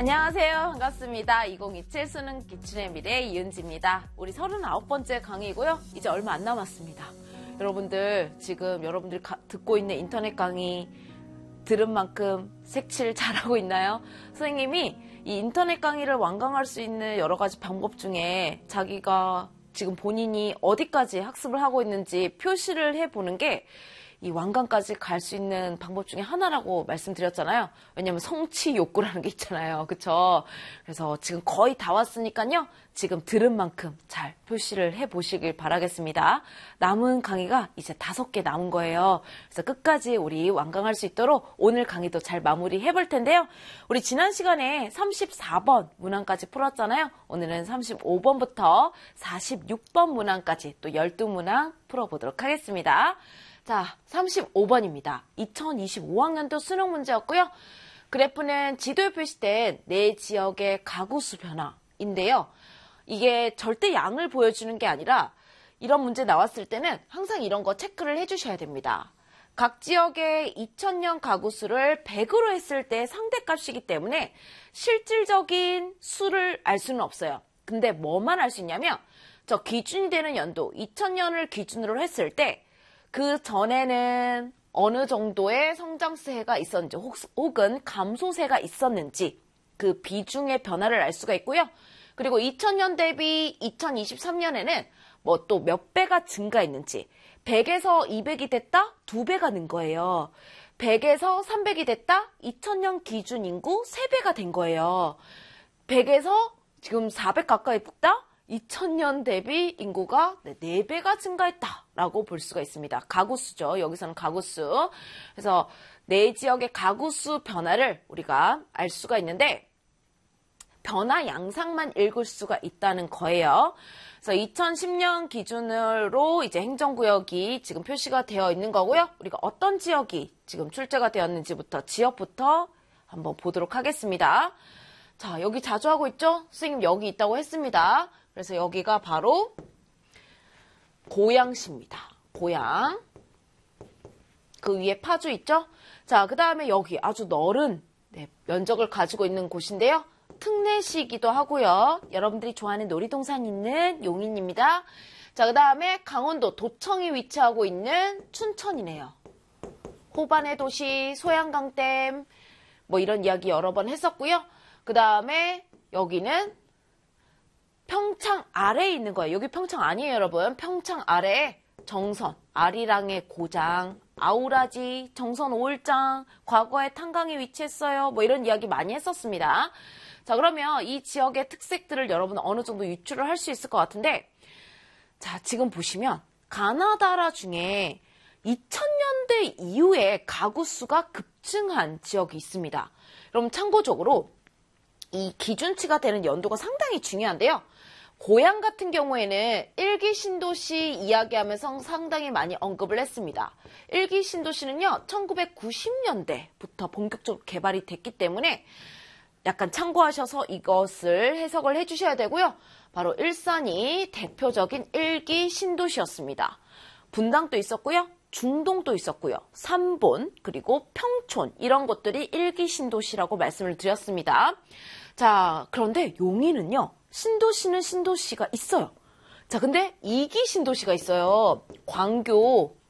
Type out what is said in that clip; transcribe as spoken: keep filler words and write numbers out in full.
안녕하세요. 반갑습니다. 이천이십칠 수능 기출의 미래 이은지입니다. 우리 서른아홉 번째 강의고요. 이제 얼마 안 남았습니다. 여러분들 지금 여러분들 가, 듣고 있는 인터넷 강의 들은 만큼 색칠 잘하고 있나요? 선생님이 이 인터넷 강의를 완강할 수 있는 여러 가지 방법 중에 자기가 지금 본인이 어디까지 학습을 하고 있는지 표시를 해보는 게 이 완강까지 갈 수 있는 방법 중에 하나라고 말씀드렸잖아요. 왜냐면 성취 욕구라는 게 있잖아요. 그쵸? 그래서 지금 거의 다 왔으니까요. 지금 들은 만큼 잘 표시를 해보시길 바라겠습니다. 남은 강의가 이제 다섯 개 남은 거예요. 그래서 끝까지 우리 완강할 수 있도록 오늘 강의도 잘 마무리 해볼 텐데요. 우리 지난 시간에 삼십사 번 문항까지 풀었잖아요. 오늘은 삼십오 번부터 사십육 번 문항까지 또 십이 문항 풀어보도록 하겠습니다. 자, 삼십오 번입니다. 이천이십오 학년도 수능 문제였고요. 그래프는 지도에 표시된 내 지역의 가구수 변화인데요. 이게 절대 양을 보여주는 게 아니라 이런 문제 나왔을 때는 항상 이런 거 체크를 해주셔야 됩니다. 각 지역의 이천 년 가구수를 백으로 했을 때 상대값이기 때문에 실질적인 수를 알 수는 없어요. 근데 뭐만 알 수 있냐면 저 기준이 되는 연도 이천 년을 기준으로 했을 때 그 전에는 어느 정도의 성장세가 있었는지 혹은 감소세가 있었는지 그 비중의 변화를 알 수가 있고요. 그리고 이천 년 대비 이천이십삼 년에는 뭐 또 몇 배가 증가했는지 백에서 이백이 됐다? 두 배가 는 거예요. 백에서 삼백이 됐다? 이천 년 기준 인구 세 배가 된 거예요. 백에서 지금 사백 가까이 됐다? 이천 년 대비 인구가 네 배가 증가했다라고 볼 수가 있습니다. 가구수죠. 여기서는 가구수. 그래서 내 지역의 가구수 변화를 우리가 알 수가 있는데 변화 양상만 읽을 수가 있다는 거예요. 그래서 이천십 년 기준으로 이제 행정구역이 지금 표시가 되어 있는 거고요. 우리가 어떤 지역이 지금 출제가 되었는지부터 지역부터 한번 보도록 하겠습니다. 자, 여기 자주 하고 있죠? 선생님 여기 있다고 했습니다. 그래서 여기가 바로 고양시입니다. 고양. 그 위에 파주 있죠? 자, 그 다음에 여기 아주 넓은 네, 면적을 가지고 있는 곳인데요. 특례시이기도 하고요. 여러분들이 좋아하는 놀이동산 있는 용인입니다. 자, 그 다음에 강원도 도청이 위치하고 있는 춘천이네요. 호반의 도시, 소양강댐 뭐 이런 이야기 여러 번 했었고요. 그 다음에 여기는 평창 아래에 있는 거예요. 여기 평창 아니에요, 여러분. 평창 아래에 정선, 아리랑의 고장, 아우라지, 정선 오일장, 과거에 탄강이 위치했어요. 뭐 이런 이야기 많이 했었습니다. 자, 그러면 이 지역의 특색들을 여러분 어느 정도 유추를 할 수 있을 것 같은데, 자, 지금 보시면 가나다라 중에 이천 년대 이후에 가구 수가 급증한 지역이 있습니다. 여러분 참고적으로 이 기준치가 되는 연도가 상당히 중요한데요. 고양 같은 경우에는 일기 신도시 이야기하면서 상당히 많이 언급을 했습니다. 일기 신도시는요, 천구백구십 년대부터 본격적으로 개발이 됐기 때문에 약간 참고하셔서 이것을 해석을 해주셔야 되고요. 바로 일산이 대표적인 일기 신도시였습니다. 분당도 있었고요. 중동도 있었고요. 삼본, 그리고 평촌 이런 것들이 일기 신도시라고 말씀을 드렸습니다. 자, 그런데 용인은요. 신도시는 신도시가 있어요. 자, 근데 이기 신도시가 있어요. 광교